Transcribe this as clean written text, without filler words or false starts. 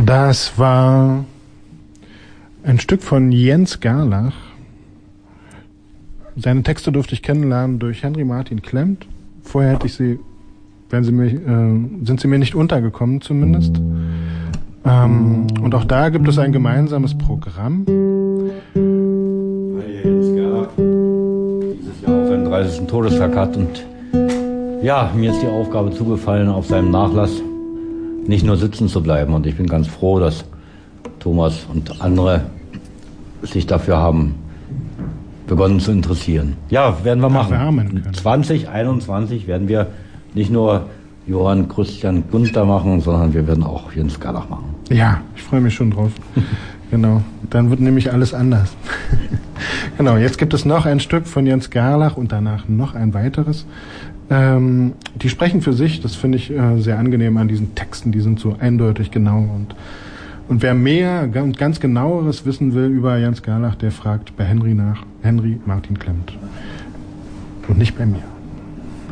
Das war ein Stück von Jens Gerlach. Seine Texte durfte ich kennenlernen durch Henry Martin Klemt. Vorher hätte ich sind sie mir nicht untergekommen zumindest. Und auch da gibt es ein gemeinsames Programm. Weil Jens Gerlach dieses Jahr auf seinen 30. Todestag hat und ja, mir ist die Aufgabe zugefallen, auf seinem Nachlass nicht nur sitzen zu bleiben. Und ich bin ganz froh, dass Thomas und andere sich dafür haben begonnen zu interessieren. Ja, werden wir machen. 2021 werden wir nicht nur Johann Christian Gunther machen, sondern wir werden auch Jens Gerlach machen. Ja, ich freue mich schon drauf. Genau, dann wird nämlich alles anders. Genau, jetzt gibt es noch ein Stück von Jens Gerlach und danach noch ein weiteres. Die sprechen für sich, das finde ich sehr angenehm an diesen Texten, die sind so eindeutig genau. Und wer mehr und ganz genaueres wissen will über Jens Gerlach, der fragt bei Henry nach, Henry Martin Klemt. Und nicht bei mir.